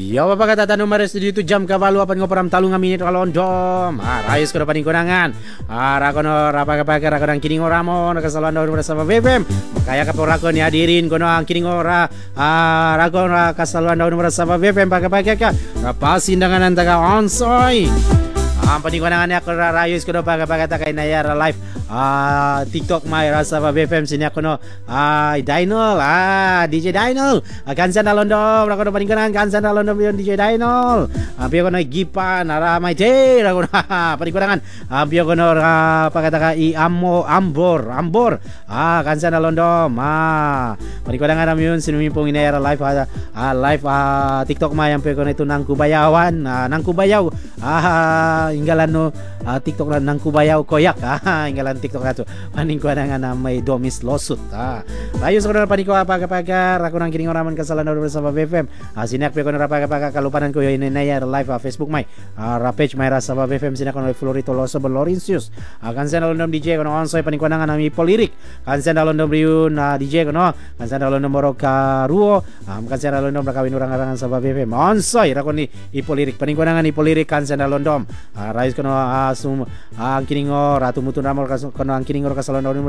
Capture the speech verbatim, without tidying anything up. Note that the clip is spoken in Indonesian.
Yo bapak kata tanu mare studio itu jam kavalu apan ngoperam talung minit kalondom. Ah rayus kono paning konangan. Ah rakono rapa kapake rakono kining oramo nakasalan daun bersama B F M. Kaya kapo rakon ni hadirin kono ang kining ora. Ah rakon kasaluan daun bersama B F M pakai-pakai ka. Rapasin dengan antaga onsoy. Ang paningonangan ako rayos ko no pagkapagata kay Nayara live ah TikTok may rasa pa B F M sini ako no ah Dinol ah D J Dinol ah, kansan na londom ako no paningonangan kansan na londom yon D J Dinol ampi ako no gipan ara may day ako no paningonangan ampi ako no ah, pagkata ka i amo ambor ambor ah kansan na londom ah paningonangan namin yun sinumi pong Nayara live ah, ah live ah TikTok may ampi ako no ito nang kubayawan ah, nang kubayaw ah inggalan no uh, TikTok na nang kubayaw koyak ah inggalan TikTok ato paning ko na nga na may domis lawsuit ah ayos ko na paning ko pagapagar ako nang kining oraman kasalan na sa B F M ah sinak ko na pagapaga kalupanan ko yun na ya live ah, Facebook may ah page may sa B F M sinak ko na Florito Loso Lorencius ah kansen alondom D J ko no onsoy paning ko na nga na mi polirik kansen alondom riun na D J ko no kansen alondom morog ka ruo um, kansen alondom rakawin urang-arangan sa B F M onsoy ra ko ni ipolirik paning ko na nga ni polirik kansen alondom ah, Rais kono asum ang kiningo ratu mutun ramor kono ang kiningo kasalon